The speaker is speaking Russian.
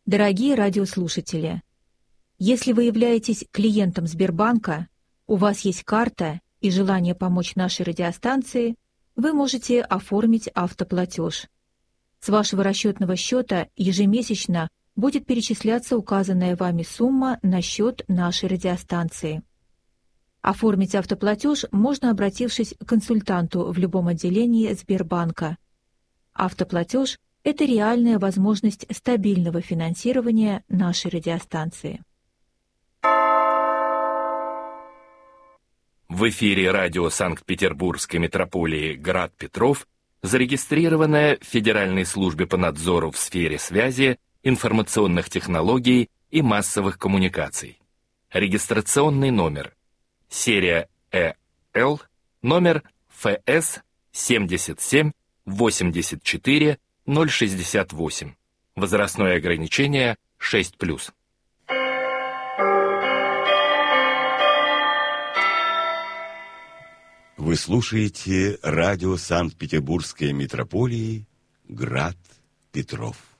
Дорогие радиослушатели, если вы являетесь клиентом Сбербанка, у вас есть карта и желание помочь нашей радиостанции, вы можете оформить автоплатеж. С вашего расчетного счета ежемесячно будет перечисляться указанная вами сумма на счет нашей радиостанции. Оформить автоплатеж можно, обратившись к консультанту в любом отделении Сбербанка. Автоплатеж – это реальная возможность стабильного финансирования нашей радиостанции. В эфире радио Санкт-Петербургской метрополии «Град Петров» зарегистрированная в Федеральной службе по надзору в сфере связи, информационных технологий и массовых коммуникаций. Регистрационный номер. Серия ЭЛ, номер ФС 77 84 068. Возрастное ограничение 6+. Вы слушаете радио Санкт-Петербургской метрополии «Град Петров».